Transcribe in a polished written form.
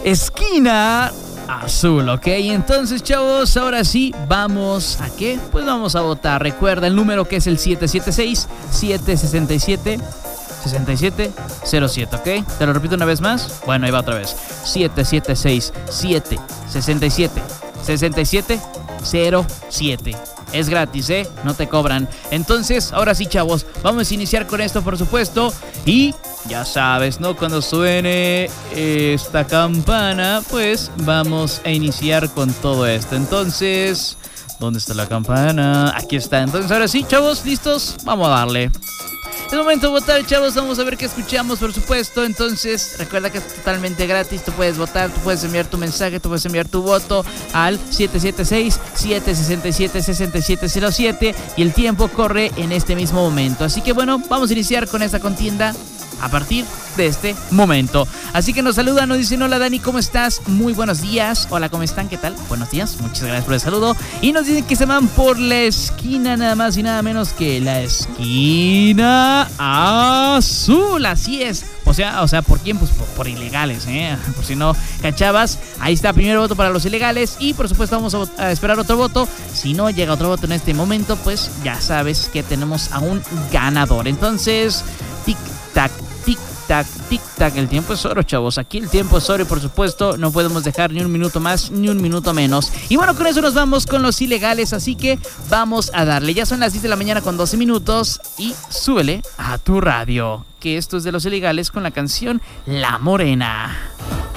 esquina azul, ¿ok? Entonces, chavos, ahora sí, ¿vamos a qué? Pues vamos a votar. Recuerda el número, que es el 776-767-6707, ¿ok? Te lo repito una vez más. Bueno, ahí va otra vez. 776-767-6707. Es gratis, no te cobran. Entonces, ahora sí, chavos, vamos a iniciar con esto, por supuesto. Y ya sabes, ¿no? Cuando suene esta campana, pues vamos a iniciar con todo esto. Entonces, ¿dónde está la campana? Aquí está. Entonces, ahora sí, chavos, ¿listos? Vamos a darle. Es momento de votar, chavos. Vamos a ver qué escuchamos, por supuesto. Entonces, recuerda que es totalmente gratis. Tú puedes votar, tú puedes enviar tu mensaje, tú puedes enviar tu voto al 776-767-6707. Y el tiempo corre en este mismo momento. Así que bueno, vamos a iniciar con esta contienda a partir de este momento. Así que nos saluda, nos dicen: hola Dani, ¿cómo estás? Muy buenos días. Hola, ¿cómo están? ¿Qué tal? Buenos días, muchas gracias por el saludo. Y nos dicen que se van por la esquina, nada más y nada menos que la esquina azul. Así es. O sea, ¿por quién? Pues por ilegales, por si no cachabas. Ahí está, primer voto para los ilegales. Y por supuesto vamos a esperar otro voto. Si no llega otro voto en este momento, pues ya sabes que tenemos a un ganador. Entonces, tic-tac, tic-tac, tic-tac. El tiempo es oro, chavos. Aquí el tiempo es oro y por supuesto no podemos dejar ni un minuto más ni un minuto menos. Y bueno, con eso nos vamos con los ilegales. Así que vamos a darle. Ya son las 10 de la mañana con 12 minutos. Y súbele a tu radio, que esto es de los ilegales con la canción La Morena.